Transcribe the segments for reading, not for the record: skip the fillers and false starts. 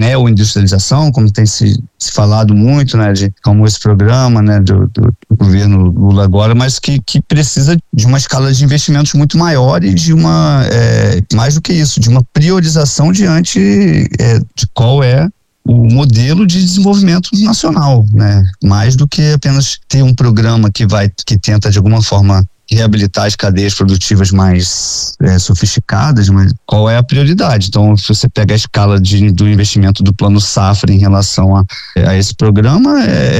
neoindustrialização, como tem se falado muito, né, de como esse programa, né, do governo Lula agora, mas que precisa de uma escala de investimentos muito maior e de mais do que isso, de uma priorização diante de qual é o modelo de desenvolvimento nacional, né? Mais do que apenas ter um programa que tenta de alguma forma reabilitar as cadeias produtivas mais sofisticadas, mas qual é a prioridade? Então, se você pega a escala do investimento do Plano Safra em relação a esse programa,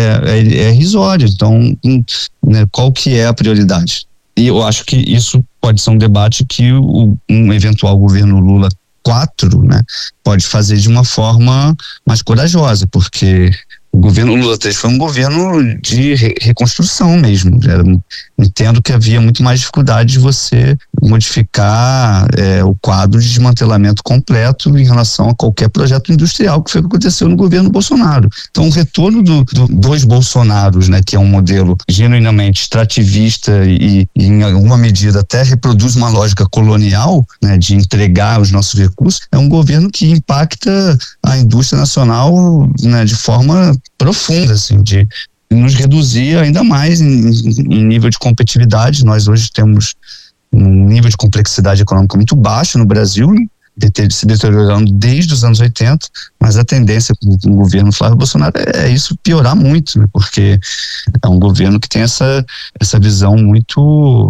é irrisório. Então, né, qual que é a prioridade? E eu acho que isso pode ser um debate que um eventual governo Lula 4, né, pode fazer de uma forma mais corajosa, porque o governo Lula 3 foi um governo de reconstrução mesmo. Entendo que havia muito mais dificuldade de você modificar o quadro de desmantelamento completo em relação a qualquer projeto industrial, que foi o que aconteceu no governo Bolsonaro. Então, o retorno dos Bolsonaros, né, que é um modelo genuinamente extrativista e em alguma medida até reproduz uma lógica colonial, né, de entregar os nossos recursos, é um governo que impacta a indústria nacional, né, de forma profunda, assim, de nos reduzir ainda mais em nível de competitividade. Nós hoje temos um nível de complexidade econômica muito baixo no Brasil, se deteriorando desde os anos 80, mas a tendência com o governo Flávio Bolsonaro é isso piorar muito, né, porque é um governo que tem essa visão muito...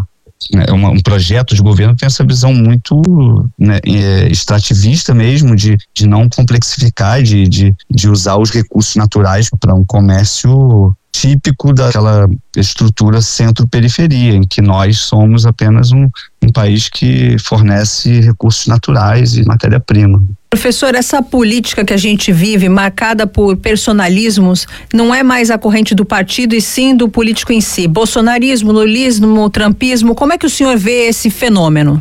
um projeto de governo que tem essa visão muito, né, extrativista mesmo, de não complexificar, de usar os recursos naturais para um comércio típico daquela estrutura centro-periferia, em que nós somos apenas um país que fornece recursos naturais e matéria-prima. Professor, essa política que a gente vive, marcada por personalismos, não é mais a corrente do partido e sim do político em si. Bolsonarismo, lulismo, trumpismo, como é que o senhor vê esse fenômeno?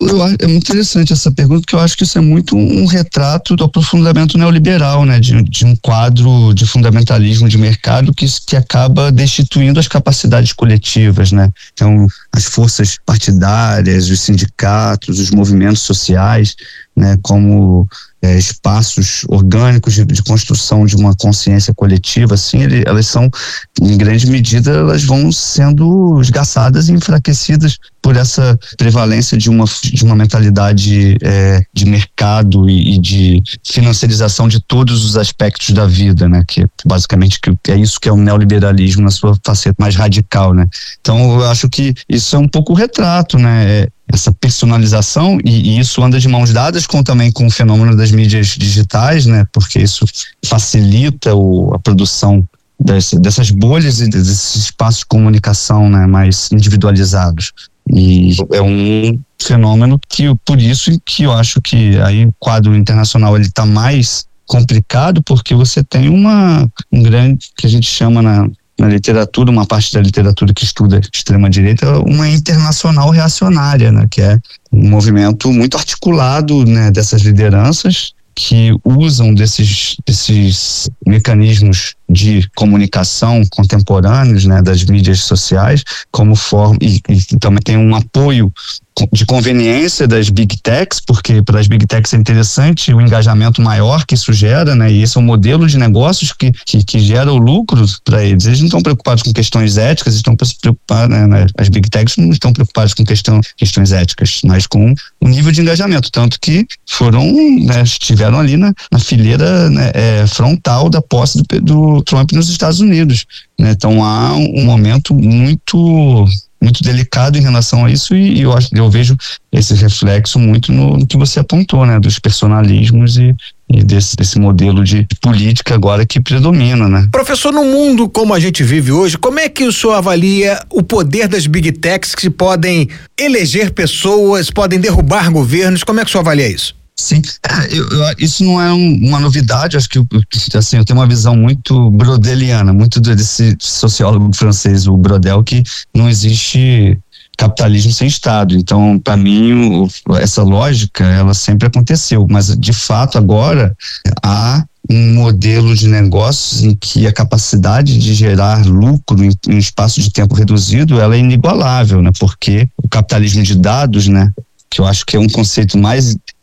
É muito interessante essa pergunta, porque eu acho que isso é muito um retrato do aprofundamento neoliberal, né, de um quadro de fundamentalismo de mercado que acaba destituindo as capacidades coletivas, né. Então, as forças partidárias, os sindicatos, os movimentos sociais, né, como espaços orgânicos de construção de uma consciência coletiva, assim, elas são, em grande medida, elas vão sendo esgaçadas e enfraquecidas por essa prevalência de uma mentalidade de mercado e de financiarização de todos os aspectos da vida, né, que basicamente que é isso que é o neoliberalismo na sua faceta mais radical, né. Então, eu acho que isso é um pouco o retrato, né, essa personalização, e isso anda de mãos dadas também com o fenômeno das mídias digitais, né, porque isso facilita a produção dessas bolhas e desses espaços de comunicação, né, mais individualizados. E é um fenômeno por isso que eu acho que aí o quadro internacional ele está mais complicado, porque você tem um grande, que a gente chama na literatura, uma parte da literatura que estuda extrema-direita, uma internacional reacionária, né, que é um movimento muito articulado, né, dessas lideranças que usam desses mecanismos de comunicação contemporâneos, né, das mídias sociais, como forma, e também tem um apoio de conveniência das Big Techs, porque para as Big Techs é interessante o engajamento maior que isso gera, né? E esse é um modelo de negócios que gera o lucro para eles. Eles não estão preocupados com questões éticas, estão preocupados, né? As Big Techs não estão preocupadas com questões éticas, mas com o nível de engajamento, tanto que estiveram ali na fileira, né, frontal da posse do Trump nos Estados Unidos, né? Então há um momento muito delicado em relação a isso, e eu vejo esse reflexo muito no que você apontou, né, dos personalismos e desse modelo de política agora que predomina, né? Professor, no mundo como a gente vive hoje, como é que o senhor avalia o poder das Big Techs que podem eleger pessoas, podem derrubar governos? Como é que o senhor avalia isso? Sim, isso não é uma novidade. Acho que assim, eu tenho uma visão muito brodeliana, muito desse sociólogo francês, o Brodel, que não existe capitalismo sem Estado. Então, para mim, essa lógica, ela sempre aconteceu, mas de fato agora há um modelo de negócios em que a capacidade de gerar lucro em um espaço de tempo reduzido, ela é inigualável, né? Porque o capitalismo de dados, né, que eu acho que é um conceito mais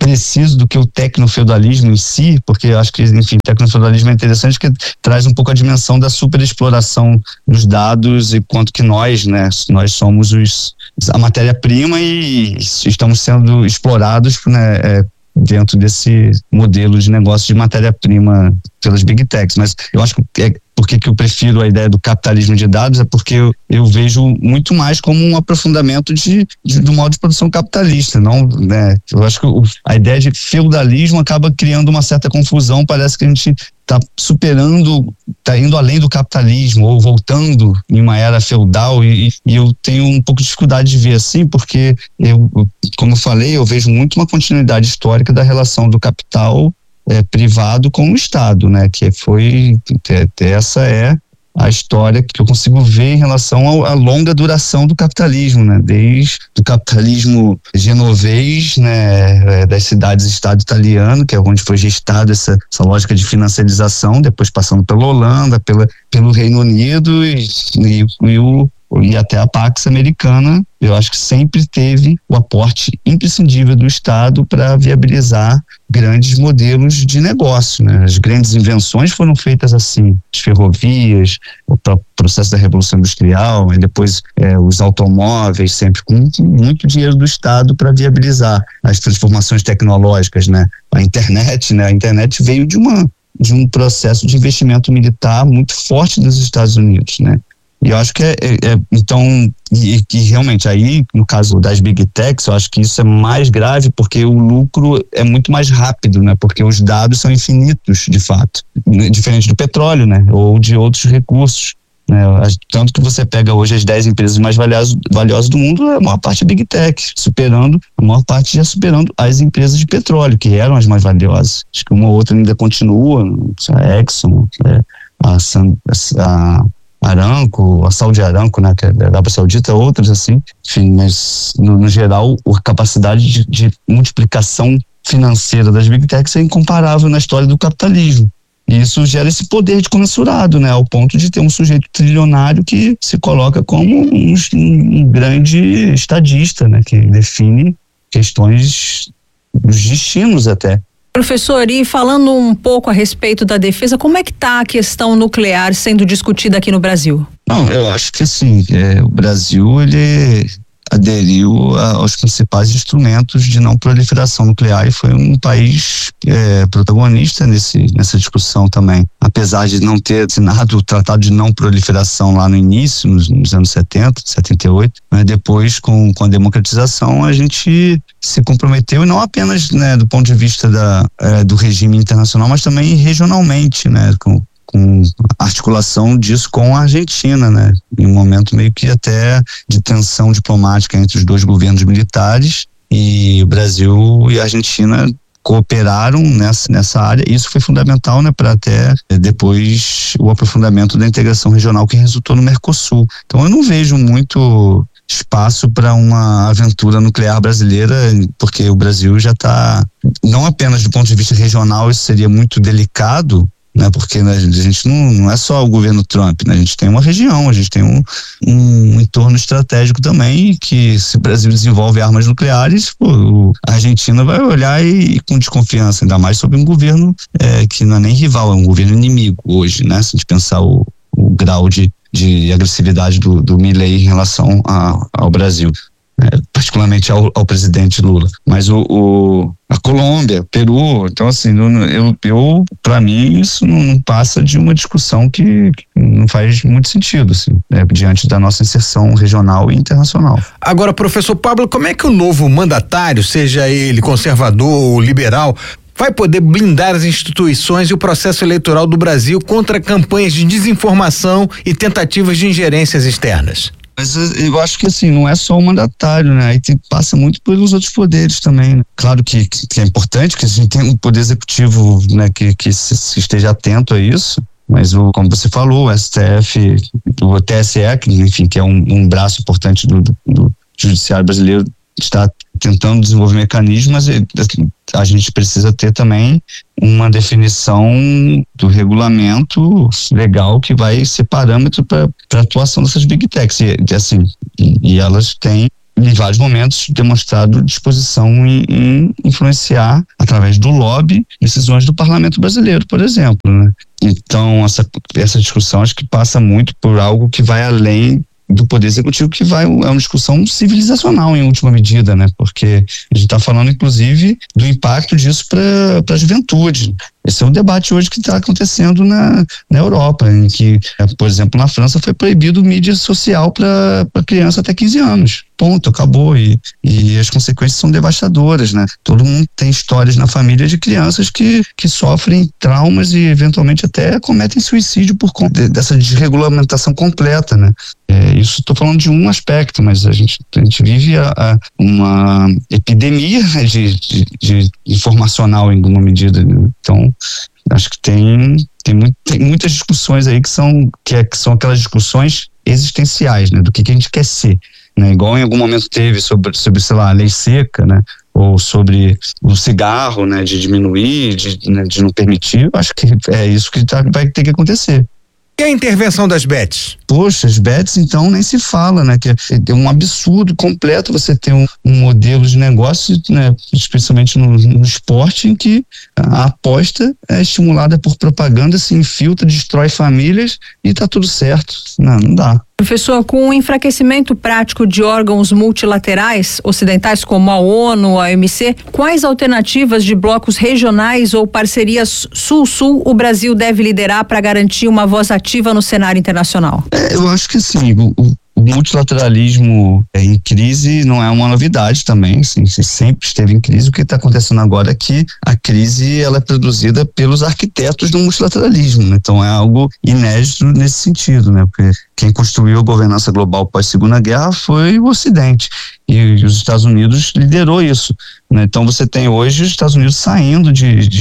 preciso do que o tecnofeudalismo em si, porque eu acho que, enfim, o tecnofeudalismo é interessante porque traz um pouco a dimensão da superexploração dos dados e quanto que nós, né, nós somos a matéria-prima e estamos sendo explorados, né, dentro desse modelo de negócio de matéria-prima pelas Big Techs. Mas eu acho que por que eu prefiro a ideia do capitalismo de dados é porque eu vejo muito mais como um aprofundamento do modo de produção capitalista, não, né? Eu acho que a ideia de feudalismo acaba criando uma certa confusão, parece que a gente está superando, está indo além do capitalismo ou voltando em uma era feudal e eu tenho um pouco de dificuldade de ver assim, porque como eu falei, eu vejo muito uma continuidade histórica da relação do capital privado com o Estado, né? Essa é a história que eu consigo ver em relação à longa duração do capitalismo, né? Desde o capitalismo genovês, né? Das cidades-estado italiano, que é onde foi gestada essa lógica de financiarização, depois passando pela Holanda, pelo Reino Unido e até a Pax Americana. Eu acho que sempre teve o aporte imprescindível do Estado para viabilizar grandes modelos de negócio, né? As grandes invenções foram feitas assim, as ferrovias, o processo da Revolução Industrial, e depois os automóveis, sempre com muito dinheiro do Estado para viabilizar as transformações tecnológicas, né? A internet veio de um processo de investimento militar muito forte dos Estados Unidos, né? E eu acho que então, e realmente aí, no caso das Big Techs, eu acho que isso é mais grave porque o lucro é muito mais rápido, né? Porque os dados são infinitos, de fato. Diferente do petróleo, né? Ou de outros recursos, né? Tanto que você pega hoje as 10 empresas mais valiosas do mundo, a maior parte é Big Tech, a maior parte já superando as empresas de petróleo, que eram as mais valiosas. Acho que uma ou outra ainda continua, a Exxon, a Aramco, a Saudi Aramco, né, que é da Arábia Saudita, outras assim, enfim, mas no geral a capacidade de multiplicação financeira das Big Techs é incomparável na história do capitalismo. E isso gera esse poder de comensurado, né, ao ponto de ter um sujeito trilionário que se coloca como um grande estadista, né, que define questões dos destinos até. Professor, e falando um pouco a respeito da defesa, como é que está a questão nuclear sendo discutida aqui no Brasil? Não, eu acho que assim, o Brasil, ele aderiu aos principais instrumentos de não proliferação nuclear e foi um país protagonista nessa discussão também. Apesar de não ter assinado o Tratado de Não Proliferação lá no início, nos anos 70, 78, mas depois com a democratização a gente se comprometeu, e não apenas, né, do ponto de vista do regime internacional, mas também regionalmente, né, com articulação disso com a Argentina, né? Em um momento meio que até de tensão diplomática entre os dois governos militares, e o Brasil e a Argentina cooperaram nessa área. Isso foi fundamental, né, para até depois o aprofundamento da integração regional que resultou no Mercosul. Então eu não vejo muito espaço para uma aventura nuclear brasileira, porque o Brasil já está, não apenas do ponto de vista regional, isso seria muito delicado, né, porque, né, a gente não é só o governo Trump, né, a gente tem uma região, a gente tem um entorno estratégico também, que se o Brasil desenvolve armas nucleares, a Argentina vai olhar e com desconfiança, ainda mais sobre um governo que não é nem rival, é um governo inimigo hoje, né, se a gente pensar o grau de agressividade do Milei em relação ao Brasil. Particularmente ao presidente Lula, mas a Colômbia, Peru, então assim, para mim isso não passa de uma discussão que não faz muito sentido, assim, diante da nossa inserção regional e internacional. Agora, professor Pablo, como é que o novo mandatário, seja ele conservador ou liberal, vai poder blindar as instituições e o processo eleitoral do Brasil contra campanhas de desinformação e tentativas de ingerências externas? Mas eu acho que assim, não é só o mandatário, né? Aí passa muito pelos outros poderes também, né? Claro que é importante que a gente tenha um poder executivo, né, que se esteja atento a isso, mas como você falou, o STF, o TSE, que é um braço importante do judiciário brasileiro, está tentando desenvolver mecanismos, mas a gente precisa ter também uma definição do regulamento legal que vai ser parâmetro para a atuação dessas Big Techs. E elas têm em vários momentos, demonstrado disposição em influenciar, através do lobby, decisões do parlamento brasileiro, por exemplo, né? Então, essa discussão acho que passa muito por algo que vai além do Poder Executivo, que é uma discussão civilizacional em última medida, né? Porque a gente está falando, inclusive, do impacto disso para a juventude. Esse é um debate hoje que está acontecendo na Europa, em que, por exemplo, na França foi proibido mídia social para criança até 15 anos. Ponto, acabou. E as consequências são devastadoras, né? Todo mundo tem histórias na família de crianças que sofrem traumas e eventualmente até cometem suicídio por conta dessa desregulamentação completa, né? Isso estou falando de um aspecto, mas a gente vive uma epidemia, né, de informacional em alguma medida, né? Então, acho que tem muitas discussões aí que são aquelas discussões existenciais, né? Do que a gente quer ser, né? Igual em algum momento teve sobre sei lá, a lei seca, né? Ou sobre o cigarro, né? De diminuir, de não permitir. Eu acho que é isso que vai ter que acontecer. E a intervenção das bets? Poxa, as bets então nem se fala, né? Que é um absurdo completo você ter um modelo de negócio, né? Especialmente no esporte, em que a aposta é estimulada por propaganda, se infiltra, destrói famílias e tá tudo certo. Não dá. Professor, com o enfraquecimento prático de órgãos multilaterais ocidentais como a ONU, a OMC, quais alternativas de blocos regionais ou parcerias Sul-Sul o Brasil deve liderar para garantir uma voz ativa no cenário internacional? Eu acho que sim, o multilateralismo em crise não é uma novidade também, assim, sempre esteve em crise. O que está acontecendo agora é que a crise ela é produzida pelos arquitetos do multilateralismo, né? Então é algo inédito nesse sentido, né? Porque quem construiu a governança global pós-Segunda Guerra foi o Ocidente, e os Estados Unidos liderou isso, né? Então você tem hoje os Estados Unidos saindo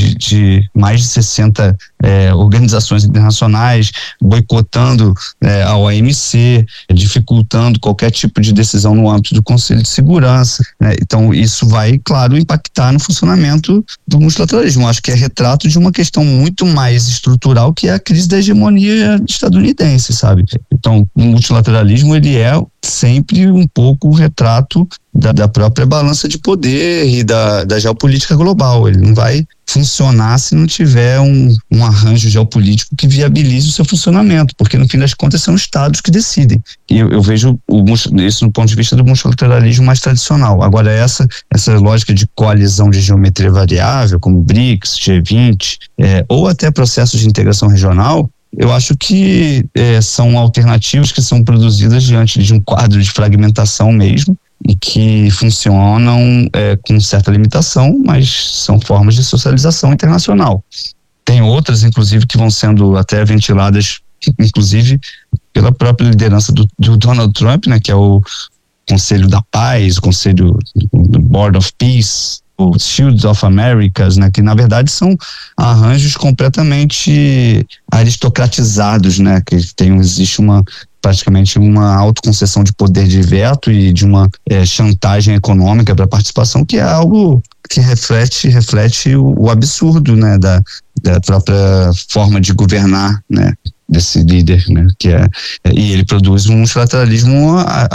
de mais de 60 organizações internacionais, boicotando a OMC, dificultando qualquer tipo de decisão no âmbito do Conselho de Segurança, né? Então isso vai, claro, impactar no funcionamento do multilateralismo. Acho que é retrato de uma questão muito mais estrutural, que é a crise da hegemonia estadunidense, sabe? Então o multilateralismo ele é sempre um pouco o retrato da própria balança de poder e da geopolítica global. Ele não vai funcionar se não tiver um arranjo geopolítico que viabilize o seu funcionamento, porque no fim das contas são estados que decidem. E eu vejo isso no ponto de vista do multilateralismo mais tradicional. Agora essa lógica de coalizão de geometria variável, como BRICS, G20, ou até processos de integração regional, eu acho que são alternativas que são produzidas diante de um quadro de fragmentação mesmo, e que funcionam com certa limitação, mas são formas de socialização internacional. Tem outras, inclusive, que vão sendo até ventiladas, inclusive pela própria liderança do Donald Trump, né, que é o Conselho da Paz, o Conselho do Board of Peace, o Shields of Americas, né, que na verdade são arranjos completamente aristocratizados, né, que existe praticamente uma autoconcessão de poder de veto e de uma chantagem econômica para participação, que é algo que reflete o absurdo, né, da própria forma de governar, né, desse líder, né, e ele produz um multilateralismo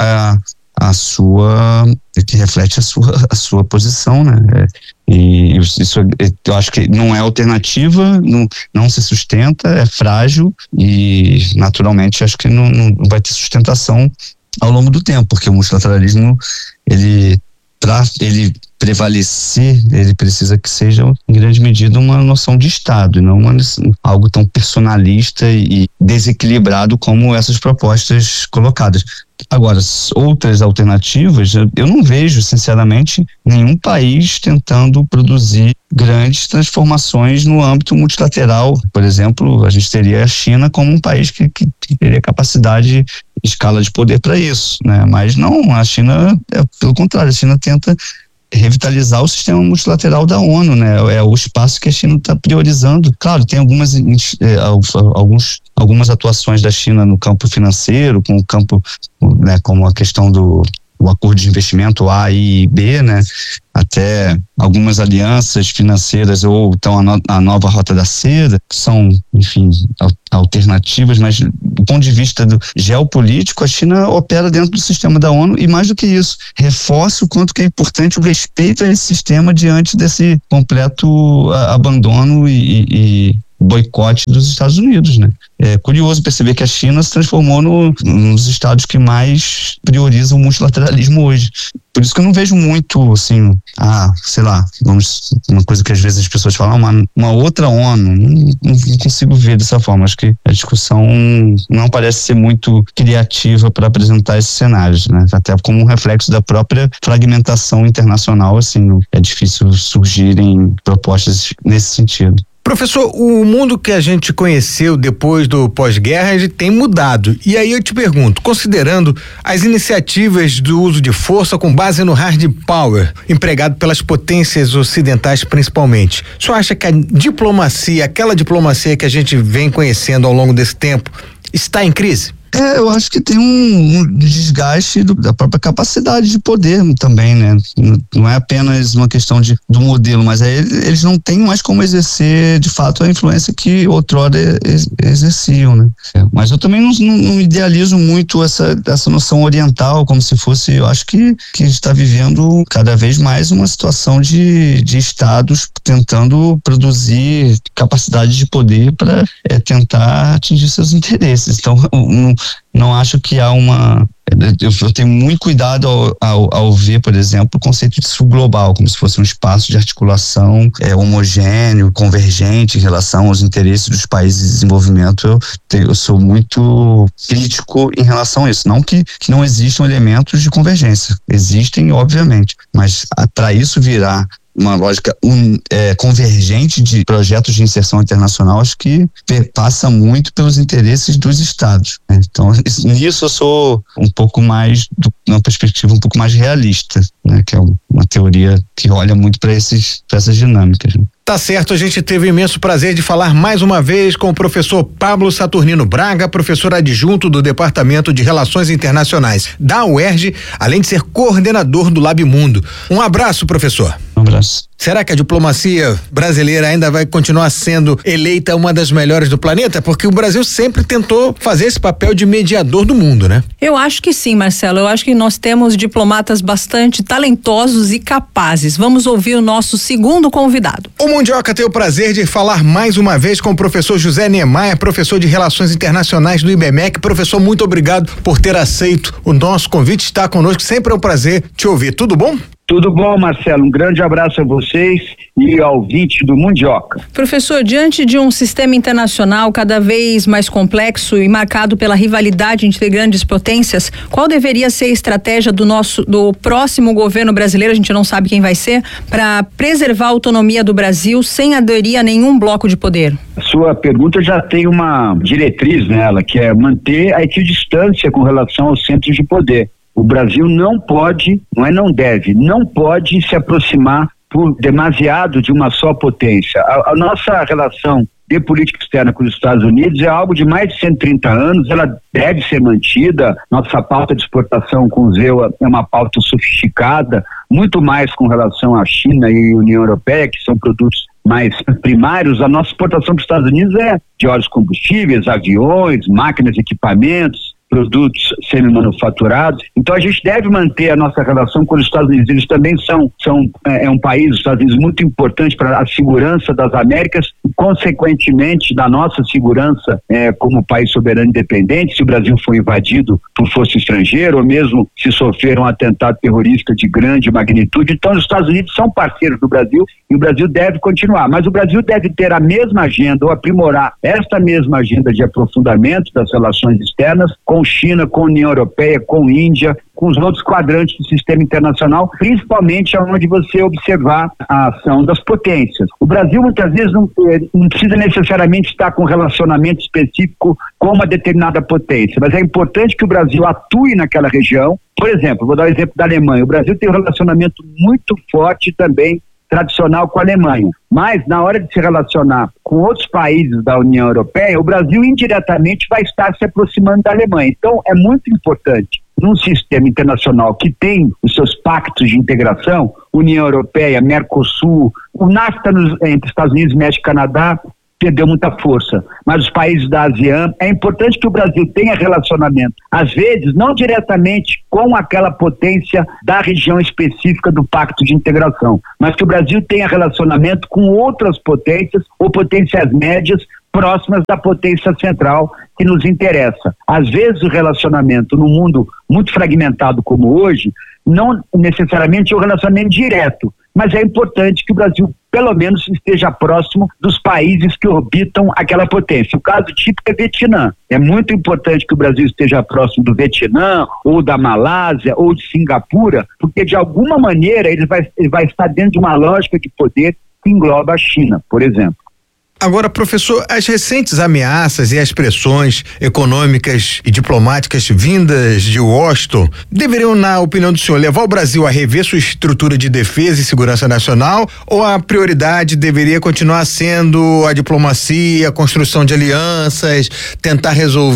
que reflete a sua posição, né? E isso eu acho que não é alternativa, não se sustenta, é frágil e naturalmente acho que não vai ter sustentação ao longo do tempo, porque o multilateralismo para ele prevalecer, ele precisa que seja em grande medida uma noção de Estado e não algo tão personalista e desequilibrado como essas propostas colocadas. Agora, outras alternativas, eu não vejo, sinceramente, nenhum país tentando produzir grandes transformações no âmbito multilateral. Por exemplo, a gente teria a China como um país que teria capacidade, escala de poder para isso, né? Mas não, a China, pelo contrário, a China tenta revitalizar o sistema multilateral da ONU, né? É o espaço que a China está priorizando. Claro, tem algumas atuações da China no campo financeiro, com o campo, né, como a questão o acordo de investimento A e B, né? Até algumas alianças financeiras ou então a nova Rota da Seda, que são, enfim, alternativas, mas do ponto de vista geopolítico, a China opera dentro do sistema da ONU e, mais do que isso, reforça o quanto que é importante o respeito a esse sistema diante desse completo abandono e boicote dos Estados Unidos, né? É curioso perceber que a China se transformou nos estados que mais priorizam o multilateralismo hoje. Por isso que eu não vejo muito, assim, sei lá, uma coisa que às vezes as pessoas falam, uma outra ONU, não consigo ver dessa forma. Acho que a discussão não parece ser muito criativa para apresentar esses cenários, né? Até como um reflexo da própria fragmentação internacional, assim, é difícil surgirem propostas nesse sentido. Professor, o mundo que a gente conheceu depois do pós-guerra tem mudado. E aí eu te pergunto, considerando as iniciativas do uso de força com base no hard power, empregado pelas potências ocidentais principalmente, o senhor acha que a diplomacia, aquela diplomacia que a gente vem conhecendo ao longo desse tempo, está em crise? Eu acho que tem um desgaste da própria capacidade de poder também, né? Não é apenas uma questão do modelo, mas eles não têm mais como exercer, de fato, a influência que outrora exerciam, né? Mas eu também não idealizo muito essa noção oriental, como se fosse, eu acho que está vivendo cada vez mais uma situação de estados tentando produzir capacidade de poder para tentar atingir seus interesses. Então, não acho que há eu tenho muito cuidado ao ver, por exemplo, o conceito de sul global, como se fosse um espaço de articulação homogêneo, convergente em relação aos interesses dos países de desenvolvimento. Eu sou muito crítico em relação a isso. Não que não existam elementos de convergência. Existem, obviamente, mas para isso virar uma lógica convergente de projetos de inserção internacional, acho que passa muito pelos interesses dos estados, né? Então, nisso eu sou um pouco mais, uma perspectiva um pouco mais realista, né? Que é uma teoria que olha muito para essas dinâmicas, né? Tá certo, a gente teve o imenso prazer de falar mais uma vez com o professor Pablo Saturnino Braga, professor adjunto do Departamento de Relações Internacionais da UERJ, além de ser coordenador do Lab Mundo. Um abraço, professor. Um abraço. Será que a diplomacia brasileira ainda vai continuar sendo eleita uma das melhores do planeta? Porque o Brasil sempre tentou fazer esse papel de mediador do mundo, né? Eu acho que sim, Marcelo. Eu acho que nós temos diplomatas bastante talentosos e capazes. Vamos ouvir o nosso segundo convidado. O Mundioca tem o prazer de falar mais uma vez com o professor José Niemeyer, professor de Relações Internacionais do IBMEC. Professor, muito obrigado por ter aceito o nosso convite, estar conosco. Sempre é um prazer te ouvir. Tudo bom? Tudo bom, Marcelo? Um grande abraço a vocês e ao ouvinte do Mundioca. Professor, diante de um sistema internacional cada vez mais complexo e marcado pela rivalidade entre grandes potências, qual deveria ser a estratégia do próximo governo brasileiro, a gente não sabe quem vai ser, para preservar a autonomia do Brasil sem aderir a nenhum bloco de poder? A sua pergunta já tem uma diretriz nela, que é manter a equidistância com relação aos centros de poder. O Brasil não pode, não deve, não pode se aproximar por demasiado de uma só potência. A nossa relação de política externa com os Estados Unidos é algo de mais de 130 anos, ela deve ser mantida. Nossa pauta de exportação com o ZEU é uma pauta sofisticada, muito mais com relação à China e União Europeia, que são produtos mais primários. A nossa exportação para os Estados Unidos é de óleos combustíveis, aviões, máquinas, equipamentos, produtos semi-manufaturados. Então a gente deve manter a nossa relação com os Estados Unidos. Eles também são um país, os Estados Unidos, muito importante para a segurança das Américas e, consequentemente, da nossa segurança como país soberano independente. Se o Brasil for invadido por força estrangeira ou mesmo se sofrer um atentado terrorista de grande magnitude, então os Estados Unidos são parceiros do Brasil e o Brasil deve continuar. Mas o Brasil deve ter a mesma agenda ou aprimorar esta mesma agenda de aprofundamento das relações externas com China, com União Europeia, com Índia, com os outros quadrantes do sistema internacional, principalmente onde você observar a ação das potências. O Brasil muitas vezes não precisa necessariamente estar com um relacionamento específico com uma determinada potência, mas é importante que o Brasil atue naquela região. Por exemplo, vou dar o exemplo da Alemanha. O Brasil tem um relacionamento muito forte também tradicional com a Alemanha, mas na hora de se relacionar com outros países da União Europeia, o Brasil indiretamente vai estar se aproximando da Alemanha. Então é muito importante num sistema internacional que tem os seus pactos de integração, União Europeia, Mercosul, o NAFTA entre Estados Unidos, México e Canadá, perdeu muita força, mas os países da ASEAN, é importante que o Brasil tenha relacionamento, às vezes não diretamente com aquela potência da região específica do Pacto de Integração, mas que o Brasil tenha relacionamento com outras potências ou potências médias próximas da potência central que nos interessa. Às vezes o relacionamento num mundo muito fragmentado como hoje, não necessariamente é um relacionamento direto, mas é importante que o Brasil pelo menos esteja próximo dos países que orbitam aquela potência. O caso típico é Vietnã. É muito importante que o Brasil esteja próximo do Vietnã, ou da Malásia, ou de Singapura, porque de alguma maneira ele vai estar dentro de uma lógica de poder que engloba a China, por exemplo. Agora, professor, as recentes ameaças e as pressões econômicas e diplomáticas vindas de Washington deveriam, na opinião do senhor, levar o Brasil a rever sua estrutura de defesa e segurança nacional, ou a prioridade deveria continuar sendo a diplomacia, a construção de alianças, tentar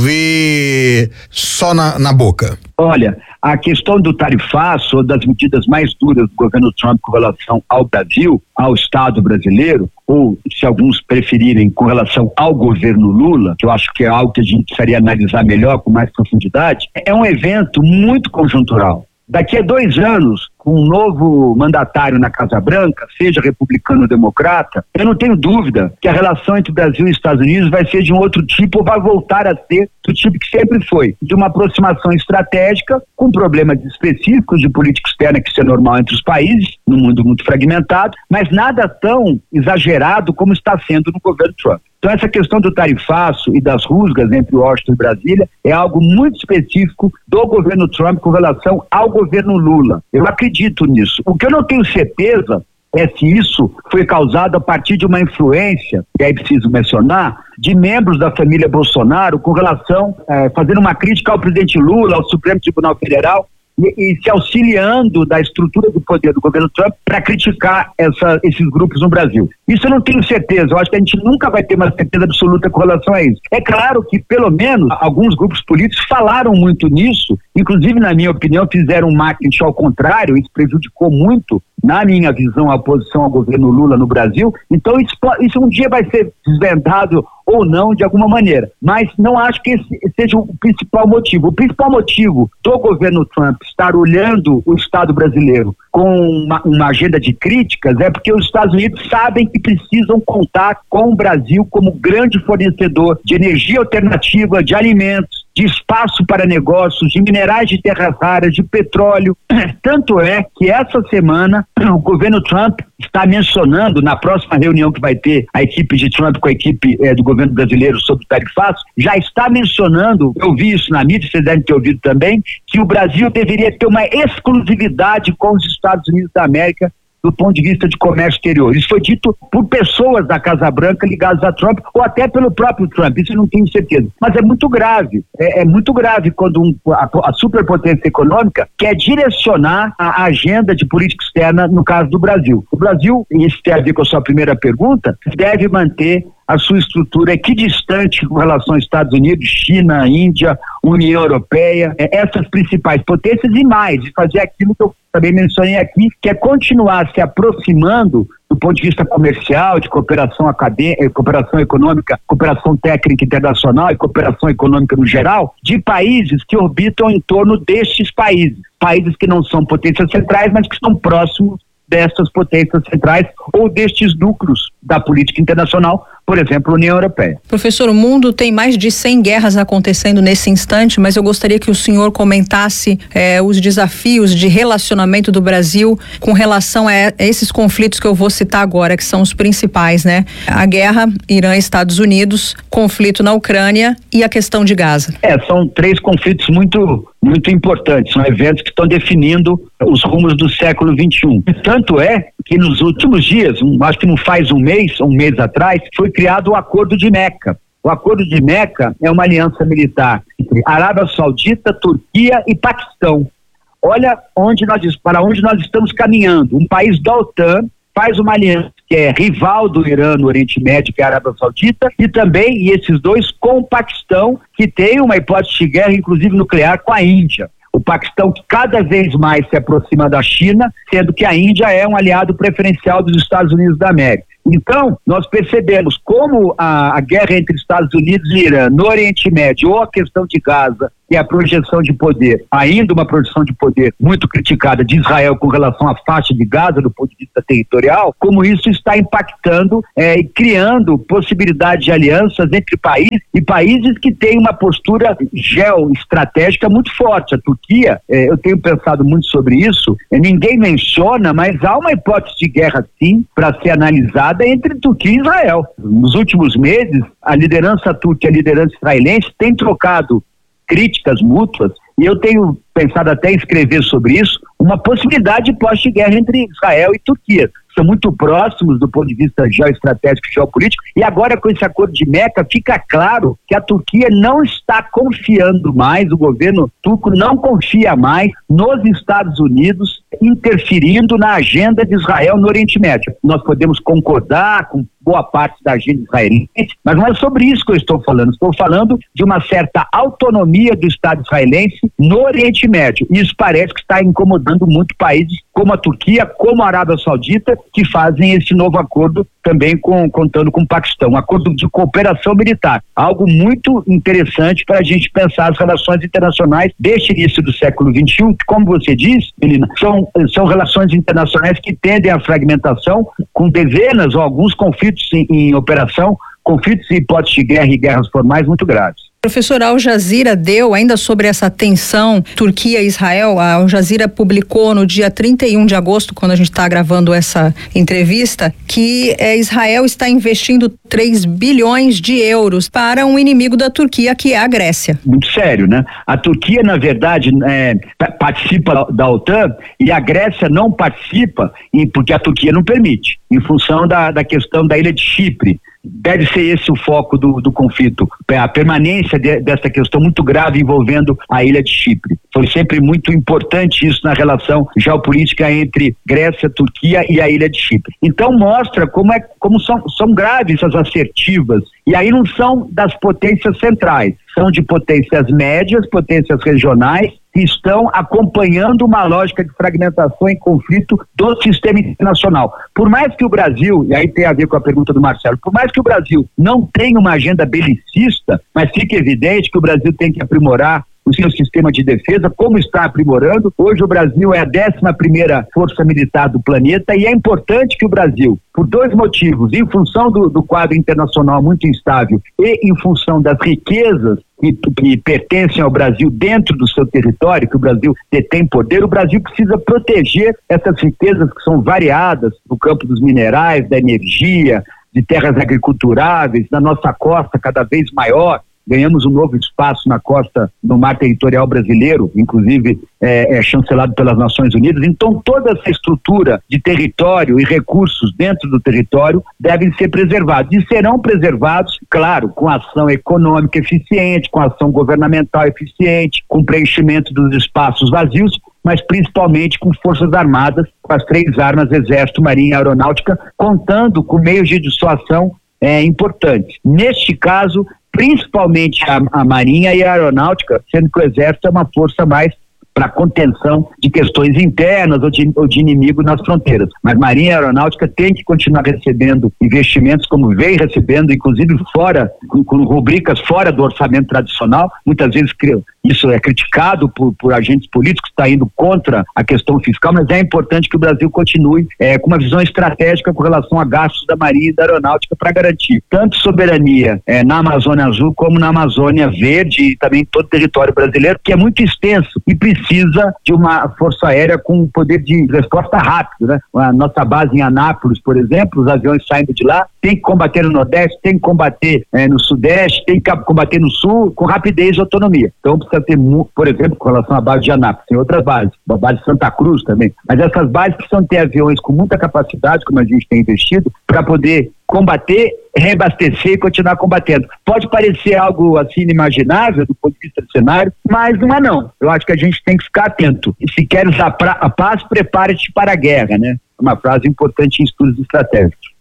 resolver só na boca? Olha, a questão do tarifaço, ou das medidas mais duras do governo Trump com relação ao Brasil, ao Estado brasileiro, ou, se alguns preferirem, com relação ao governo Lula, que eu acho que é algo que a gente precisaria analisar melhor, com mais profundidade, é um evento muito conjuntural. Daqui a 2 anos, com um novo mandatário na Casa Branca, seja republicano ou democrata, eu não tenho dúvida que a relação entre Brasil e Estados Unidos vai ser de um outro tipo, ou vai voltar a ser do tipo que sempre foi, de uma aproximação estratégica, com problemas específicos de política externa, que isso é normal entre os países, num mundo muito fragmentado, mas nada tão exagerado como está sendo no governo Trump. Então essa questão do tarifaço e das rusgas entre Washington e Brasília é algo muito específico do governo Trump com relação ao governo Lula. Eu acredito nisso. O que eu não tenho certeza é se isso foi causado a partir de uma influência, que aí preciso mencionar, de membros da família Bolsonaro com relação, fazendo uma crítica ao presidente Lula, ao Supremo Tribunal Federal, e se auxiliando da estrutura do poder do governo Trump para criticar esses grupos no Brasil. Isso eu não tenho certeza, eu acho que a gente nunca vai ter uma certeza absoluta com relação a isso. É claro que, pelo menos, alguns grupos políticos falaram muito nisso, inclusive, na minha opinião, fizeram um marketing ao contrário, isso prejudicou muito, na minha visão, a oposição ao governo Lula no Brasil. Então isso um dia vai ser desvendado ou não, de alguma maneira, mas não acho que esse seja o principal motivo. O principal motivo do governo Trump estar olhando o Estado brasileiro com uma agenda de críticas é porque os Estados Unidos sabem que precisam contar com o Brasil como grande fornecedor de energia alternativa, de alimentos, de espaço para negócios, de minerais de terras raras, de petróleo. Tanto é que essa semana o governo Trump está mencionando, na próxima reunião que vai ter a equipe de Trump com a equipe do governo brasileiro sobre o tarifaço, já está mencionando, eu vi isso na mídia, vocês devem ter ouvido também, que o Brasil deveria ter uma exclusividade com os Estados Unidos da América do ponto de vista de comércio exterior. Isso foi dito por pessoas da Casa Branca ligadas a Trump, ou até pelo próprio Trump, isso eu não tenho certeza. Mas é muito grave, é muito grave quando a superpotência econômica quer direcionar a agenda de política externa, no caso do Brasil. O Brasil, e isso tem a ver com a sua primeira pergunta, deve manter a sua estrutura equidistante com relação aos Estados Unidos, China, Índia, União Europeia, essas principais potências, e mais, de fazer aquilo que eu também mencionei aqui, que é continuar se aproximando do ponto de vista comercial, de cooperação acadêmica, cooperação econômica, cooperação técnica internacional e cooperação econômica no geral, de países que orbitam em torno destes países que não são potências centrais, mas que estão próximos dessas potências centrais ou destes núcleos da política internacional, por exemplo, a União Europeia. Professor, o mundo tem mais de 100 guerras acontecendo nesse instante, mas eu gostaria que o senhor comentasse os desafios de relacionamento do Brasil com relação a esses conflitos que eu vou citar agora, que são os principais, né? A guerra Irã e Estados Unidos, conflito na Ucrânia e a questão de Gaza. São 3 conflitos muito importantes, são eventos que estão definindo os rumos do século XXI. Tanto é que nos últimos dias, acho que não faz um mês atrás, foi criado o Acordo de Meca. O Acordo de Meca é uma aliança militar entre Arábia Saudita, Turquia e Paquistão. Olha para onde nós estamos caminhando. Um país da OTAN faz uma aliança que é rival do Irã no Oriente Médio, que é a Arábia Saudita, e também, esses dois, com o Paquistão, que tem uma hipótese de guerra, inclusive nuclear, com a Índia. O Paquistão cada vez mais se aproxima da China, sendo que a Índia é um aliado preferencial dos Estados Unidos da América. Então, nós percebemos como a guerra entre Estados Unidos e Irã no Oriente Médio, ou a questão de Gaza, que é a projeção de poder, ainda uma projeção de poder muito criticada de Israel com relação à faixa de Gaza do ponto de vista territorial, como isso está impactando e criando possibilidade de alianças entre países e países que têm uma postura geoestratégica muito forte. A Turquia, eu tenho pensado muito sobre isso, ninguém menciona, mas há uma hipótese de guerra sim para ser analisada entre Turquia e Israel. Nos últimos meses, a liderança turca e a liderança israelense têm trocado críticas mútuas, e eu tenho pensado até em escrever sobre isso, uma possibilidade de pós-guerra entre Israel e Turquia. São muito próximos do ponto de vista geoestratégico e geopolítico, e agora com esse acordo de Meca fica claro que a Turquia não está confiando mais, o governo turco não confia mais nos Estados Unidos interferindo na agenda de Israel no Oriente Médio. Nós podemos concordar com boa parte da agenda israelense, mas não é sobre isso que eu estou falando de uma certa autonomia do Estado israelense no Oriente Médio, e isso parece que está incomodando muito países como a Turquia, como a Arábia Saudita, que fazem esse novo acordo também contando com o Paquistão, um acordo de cooperação militar, algo muito interessante para a gente pensar as relações internacionais deste início do século XXI, que, como você diz, Melina, são relações internacionais que tendem à fragmentação, com dezenas ou alguns conflitos em operação, conflitos e hipóteses de guerra e guerras formais muito graves. Professor, a Al Jazeera deu, ainda sobre essa tensão Turquia e Israel, a Al Jazeera publicou no dia 31 de agosto, quando a gente está gravando essa entrevista, que Israel está investindo 3 bilhões de euros para um inimigo da Turquia, que é a Grécia. Muito sério, né? A Turquia, na verdade, participa da OTAN e a Grécia não participa porque a Turquia não permite, em função da questão da ilha de Chipre. Deve ser esse o foco do conflito, a permanência dessa questão muito grave envolvendo a ilha de Chipre. Foi sempre muito importante isso na relação geopolítica entre Grécia, Turquia e a ilha de Chipre. Então mostra como são graves as assertivas, e aí não são das potências centrais, são de potências médias, potências regionais, que estão acompanhando uma lógica de fragmentação e conflito do sistema internacional. Por mais que o Brasil, e aí tem a ver com a pergunta do Marcelo, por mais que o Brasil não tenha uma agenda belicista, mas fica evidente que o Brasil tem que aprimorar o seu sistema de defesa, como está aprimorando. Hoje o Brasil é a 11ª força militar do planeta, e é importante que o Brasil, por 2 motivos, em função do quadro internacional muito instável e em função das riquezas que pertencem ao Brasil dentro do seu território, que o Brasil detém poder, o Brasil precisa proteger essas riquezas que são variadas no campo dos minerais, da energia, de terras agriculturáveis, da nossa costa cada vez maior. Ganhamos um novo espaço na costa, no mar territorial brasileiro, inclusive chancelado pelas Nações Unidas. Então toda essa estrutura de território e recursos dentro do território devem ser preservados, e serão preservados, claro, com ação econômica eficiente, com ação governamental eficiente, com preenchimento dos espaços vazios, mas principalmente com forças armadas, com as 3 armas, Exército, Marinha e Aeronáutica, contando com meios de dissuasão importantes. Neste caso, principalmente a Marinha e a Aeronáutica, sendo que o Exército é uma força mais para contenção de questões internas ou de inimigo nas fronteiras. Mas Marinha e Aeronáutica tem que continuar recebendo investimentos como vem recebendo, inclusive fora, com rubricas fora do orçamento tradicional. Muitas vezes isso é criticado por agentes políticos, está indo contra a questão fiscal, mas é importante que o Brasil continue com uma visão estratégica com relação a gastos da Marinha e da Aeronáutica para garantir tanto soberania na Amazônia Azul como na Amazônia Verde e também todo o território brasileiro, que é muito extenso e precisa de uma força aérea com poder de resposta rápido, né? A nossa base em Anápolis, por exemplo, os aviões saindo de lá, tem que combater no Nordeste, tem que combater no Sudeste, tem que combater no Sul com rapidez e autonomia. Então precisa ter, por exemplo, com relação à base de Anápolis, tem outras bases, a base de Santa Cruz também, mas essas bases precisam ter aviões com muita capacidade, como a gente tem investido, para poder combater, reabastecer e continuar combatendo. Pode parecer algo assim inimaginável do ponto de vista do cenário, mas não é não. Eu acho que a gente tem que ficar atento. E se queres a paz, prepare-te para a guerra, né? Uma frase importante em estudos estratégicos.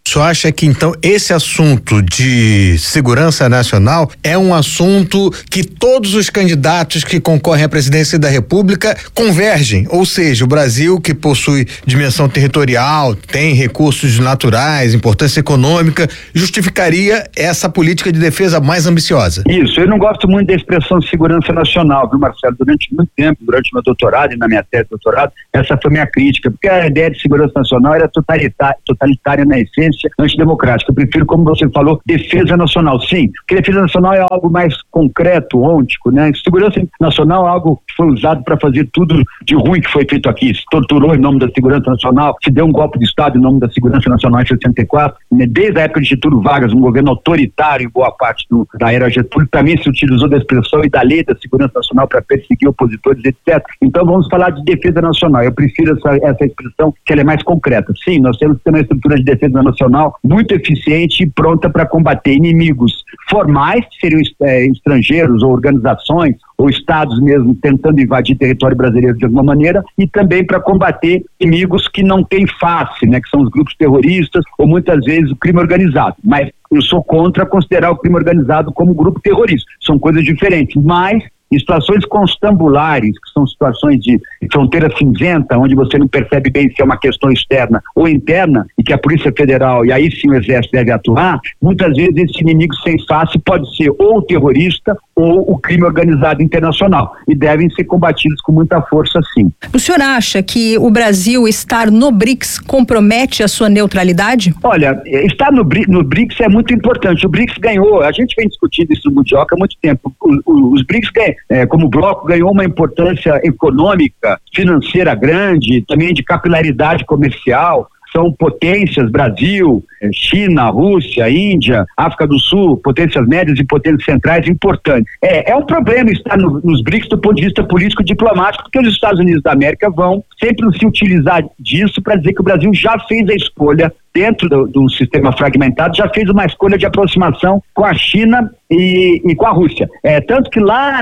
O senhor acha que então esse assunto de segurança nacional é um assunto que todos os candidatos que concorrem à presidência da República convergem? Ou seja, o Brasil, que possui dimensão territorial, tem recursos naturais, importância econômica, justificaria essa política de defesa mais ambiciosa? Isso, eu não gosto muito da expressão segurança nacional, viu, Marcelo? Durante muito tempo, durante meu doutorado e na minha tese de doutorado, essa foi minha crítica, porque a ideia de segurança nacional era totalitária na essência, antidemocrática. Eu prefiro, como você falou, defesa nacional. Sim, porque defesa nacional é algo mais concreto, ôntico, né? Segurança nacional é algo que foi usado para fazer tudo de ruim que foi feito aqui. Se torturou em nome da segurança nacional, se deu um golpe de Estado em nome da segurança nacional em 64. Desde a época de Getúlio Vargas, um governo autoritário em boa parte da era Getúlio, também se utilizou da expressão e da lei da segurança nacional para perseguir opositores, etc. Então vamos falar de defesa nacional. Eu prefiro essa expressão, que ela é mais concreta. Sim, nós temos que ter uma estrutura de defesa nacional muito eficiente e pronta para combater inimigos formais, que seriam estrangeiros ou organizações ou estados mesmo tentando invadir território brasileiro de alguma maneira, e também para combater inimigos que não têm face, né, que são os grupos terroristas ou muitas vezes o crime organizado. Mas eu sou contra considerar o crime organizado como grupo terrorista. São coisas diferentes, mas em situações constambulares, que são situações de fronteira cinzenta, onde você não percebe bem se é uma questão externa ou interna, e que a Polícia Federal, e aí sim o Exército deve atuar, muitas vezes esse inimigo sem face pode ser ou o terrorista ou o crime organizado internacional, e devem ser combatidos com muita força, sim. O senhor acha que o Brasil estar no BRICS compromete a sua neutralidade? Olha, estar no BRICS é muito importante. O BRICS ganhou, a gente vem discutindo isso no Mundioca há muito tempo, os BRICS como bloco ganhou uma importância econômica, financeira grande, também de capilaridade comercial. São potências, Brasil, China, Rússia, Índia, África do Sul, potências médias e potências centrais importantes. É um problema estar nos BRICS do ponto de vista político-diplomático, porque os Estados Unidos da América vão sempre se utilizar disso para dizer que o Brasil já fez a escolha, dentro do sistema fragmentado, já fez uma escolha de aproximação com a China e com a Rússia. Tanto que lá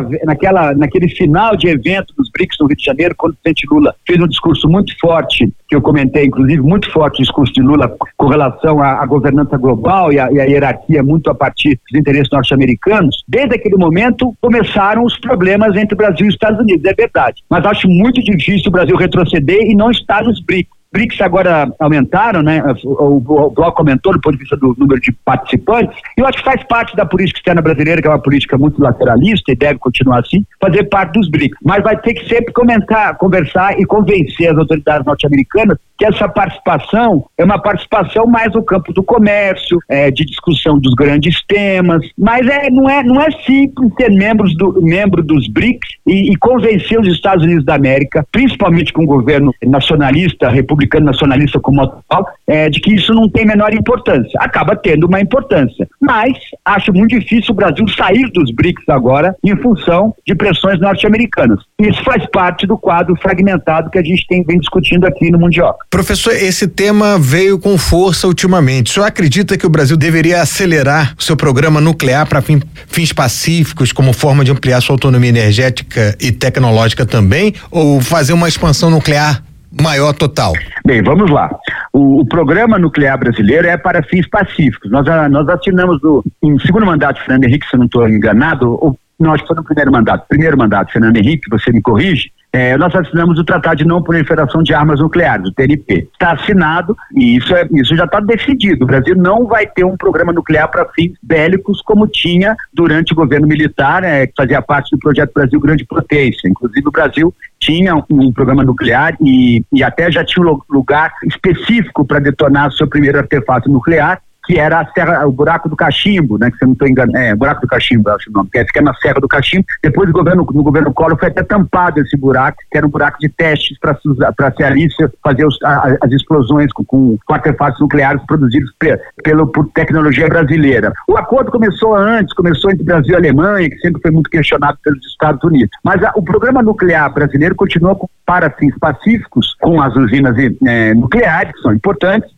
naquele final de evento dos BRICS no Rio de Janeiro, quando o presidente Lula fez um discurso muito forte, que eu comentei, inclusive, muito forte o discurso de Lula com relação à governança global e à hierarquia muito a partir dos interesses norte-americanos, desde aquele momento começaram os problemas entre o Brasil e os Estados Unidos, é verdade. Mas acho muito difícil o Brasil retroceder e não estar nos BRICS. BRICS agora aumentaram, né? O bloco aumentou do ponto de vista do número de participantes, e eu acho que faz parte da política externa brasileira, que é uma política muito lateralista e deve continuar assim, fazer parte dos BRICS. Mas vai ter que sempre conversar e convencer as autoridades norte-americanas que essa participação é uma participação mais no campo do comércio, de discussão dos grandes temas, mas não é simples ser membro dos BRICS e convencer os Estados Unidos da América, principalmente com o governo nacionalista, republicano nacionalista como atual, de que isso não tem menor importância. Acaba tendo uma importância, mas acho muito difícil o Brasil sair dos BRICS agora em função de pressões norte-americanas. Isso faz parte do quadro fragmentado que a gente vem discutindo aqui no Mundioca. Professor, esse tema veio com força ultimamente. O senhor acredita que o Brasil deveria acelerar o seu programa nuclear para fins pacíficos, como forma de ampliar sua autonomia energética e tecnológica também, ou fazer uma expansão nuclear maior total? Bem, vamos lá. O programa nuclear brasileiro é para fins pacíficos. Nós assinamos em segundo mandato de Fernando Henrique, se eu não estou enganado, acho que foi no primeiro mandato, Fernando Henrique, você me corrige, nós assinamos o Tratado de Não Proliferação de Armas Nucleares, o TNP. Está assinado e isso já está decidido. O Brasil não vai ter um programa nuclear para fins bélicos como tinha durante o governo militar, que fazia parte do projeto Brasil Grande Potência. Inclusive o Brasil tinha um programa nuclear e até já tinha um lugar específico para detonar seu primeiro artefato nuclear, que era o Buraco do Cachimbo, né? Que se eu não estou enganado, Buraco do Cachimbo, acho o nome, que fica na Serra do Cachimbo. Depois no governo Collor foi até tampado esse buraco, que era um buraco de testes para se ali fazer as explosões com artefatos nucleares produzidos por tecnologia brasileira. O acordo começou entre Brasil e Alemanha, que sempre foi muito questionado pelos Estados Unidos. Mas o programa nuclear brasileiro continua para fins pacíficos, com as usinas nucleares, que são importantes,